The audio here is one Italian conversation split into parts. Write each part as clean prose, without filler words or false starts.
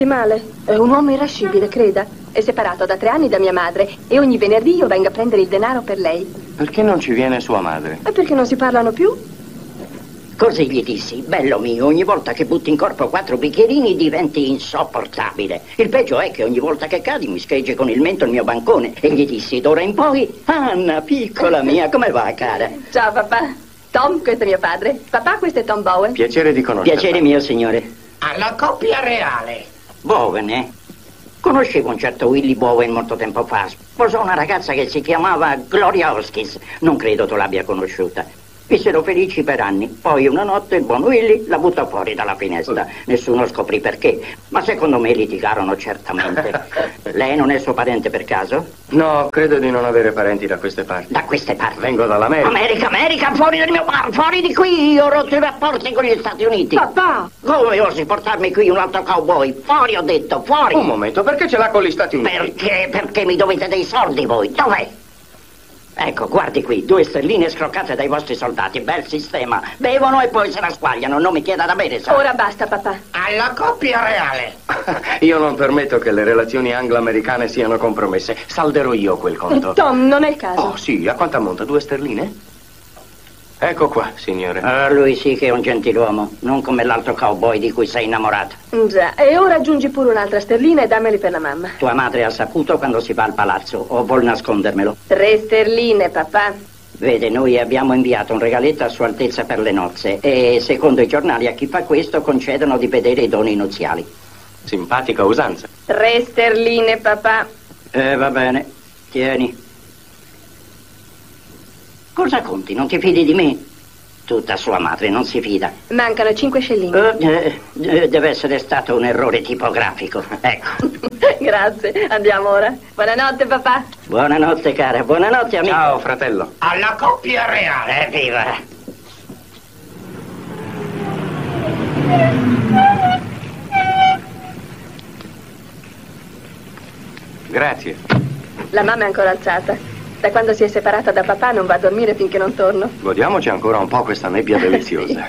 Male. È un uomo irascibile, creda. È separato da 3 anni da mia madre e ogni venerdì io vengo a prendere il denaro per lei. Perché non ci viene sua madre? E perché non si parlano più? Così gli dissi: bello mio, ogni volta che butti in corpo 4 bicchierini diventi insopportabile. Il peggio è che ogni volta che cadi mi scheggi con il mento il mio bancone. E gli dissi: d'ora in poi, Anna, piccola mia, come va, cara? Ciao, papà. Tom, questo è mio padre. Papà, questo è Tom Bowen. Piacere di conoscerla. Piacere mio, signore. Alla coppia reale. Bowen, eh? Conoscevo un certo Willy Bowen molto tempo fa. Sposò una ragazza che si chiamava Gloria Hoskins. Non credo tu l'abbia conosciuta. Vissero felici per anni. Poi una notte il buon Willy la buttò fuori dalla finestra. Nessuno scoprì perché, ma secondo me litigarono certamente. Lei non è suo parente per caso? No, credo di non avere parenti da queste parti. Da queste parti? Vengo dall'America. America, fuori dal mio bar, fuori di qui! Ho rotto i rapporti con gli Stati Uniti. Papà! Come osi portarmi qui un altro cowboy? Fuori, ho detto, fuori! Un momento, perché ce l'ha con gli Stati Uniti? Perché? Perché mi dovete dei soldi voi? Dov'è? Ecco, guardi qui, 2 sterline scroccate dai vostri soldati, bel sistema. Bevono e poi se la squagliano, non mi chieda da bere, sa. Ora basta, papà. Alla coppia reale. Io non permetto che le relazioni anglo-americane siano compromesse. Salderò io quel conto. Tom, non è il caso. Oh, sì, a quanto ammonta? 2 sterline? Ecco qua, signore. Ah, lui sì che è un gentiluomo, non come l'altro cowboy di cui sei innamorata. Già, e ora aggiungi pure un'altra sterlina e dammeli per la mamma. Tua madre ha saputo quando si va al palazzo, o vuol nascondermelo? 3 sterline, papà. Vede, noi abbiamo inviato un regaletto a Sua Altezza per le nozze e secondo i giornali a chi fa questo concedono di vedere i doni nuziali. Simpatica usanza. 3 sterline, papà. Va bene, tieni. Cosa conti? Non ti fidi di me? Tutta sua madre non si fida. Mancano 5 scellini. Deve essere stato un errore tipografico. Ecco. Grazie, andiamo ora. Buonanotte, papà. Buonanotte, cara. Buonanotte, amico. Ciao, fratello. Alla coppia reale. Evviva. Grazie. La mamma è ancora alzata. Da quando si è separata da papà non va a dormire finché non torno. Godiamoci ancora un po' questa nebbia deliziosa.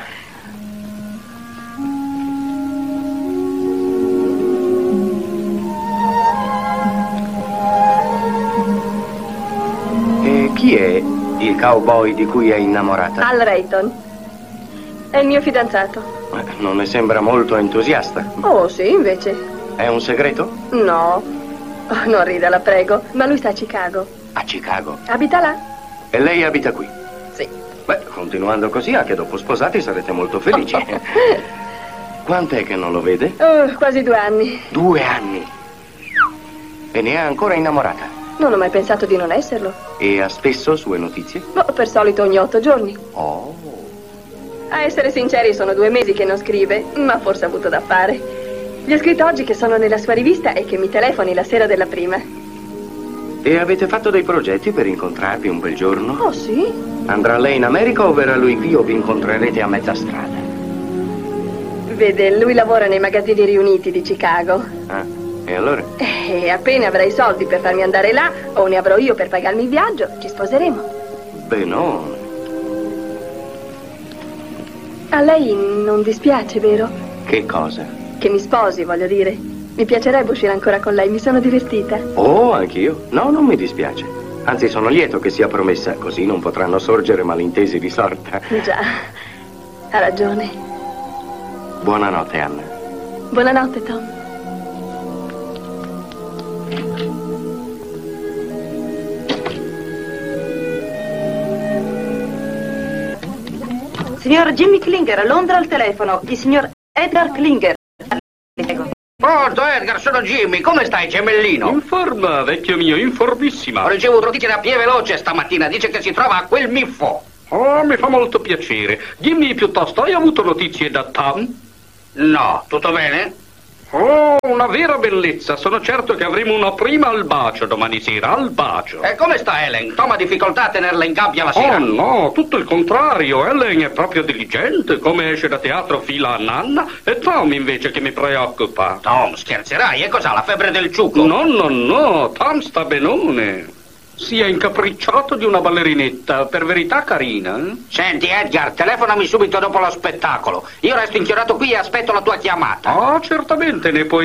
E chi è il cowboy di cui è innamorata? Al Rayton. È il mio fidanzato. Non ne sembra molto entusiasta. Oh, sì, invece. È un segreto? No. Oh, non rida, la prego. Ma lui sta a Chicago. A Chicago. Abita là? E lei abita qui? Sì. Beh, continuando così, anche dopo sposati sarete molto felici. Quant'è che non lo vede? Quasi 2 anni. 2 anni. E ne è ancora innamorata? Non ho mai pensato di non esserlo. E ha spesso sue notizie? No, per solito ogni 8 giorni. Oh. A essere sinceri, sono 2 mesi che non scrive, ma forse ha avuto da fare. Gli ho scritto oggi che sono nella sua rivista e che mi telefoni la sera della prima. E avete fatto dei progetti per incontrarvi un bel giorno? Oh, sì? Andrà lei in America o verrà lui qui o vi incontrerete a mezza strada? Vede, lui lavora nei magazzini riuniti di Chicago. Ah, e allora? E appena avrai i soldi per farmi andare là, o ne avrò io per pagarmi il viaggio, ci sposeremo. Benone. A lei non dispiace, vero? Che cosa? Che mi sposi, voglio dire. Mi piacerebbe uscire ancora con lei, mi sono divertita. Oh, anch'io. No, non mi dispiace. Anzi, sono lieto che sia promessa, così non potranno sorgere malintesi di sorta. Già, ha ragione. Buonanotte, Anna. Buonanotte, Tom. Signor Jimmy Klinger, a Londra al telefono. Il signor Edgar Klinger. Prego. Pronto, Edgar, sono Jimmy. Come stai, gemellino? In forma, vecchio mio, informissima. Ho ricevuto notizie da Pie Veloce stamattina. Dice che si trova a quel Miffo. Oh, mi fa molto piacere. Dimmi piuttosto, hai avuto notizie da Tom? No, tutto bene? Oh, una vera bellezza. Sono certo che avremo una prima al bacio domani sera, al bacio. E come sta Helen? Tom ha difficoltà a tenerla in gabbia la sera? Oh no, tutto il contrario. Helen è proprio diligente, come esce da teatro fila a nanna, e Tom invece che mi preoccupa. Tom, scherzerai? E cos'ha, la febbre del ciuco? No, Tom sta benone. Si è incapricciato di una ballerinetta, per verità carina. Senti, Edgar, telefonami subito dopo lo spettacolo. Io resto inchiodato qui e aspetto la tua chiamata. Ah, certamente, ne puoi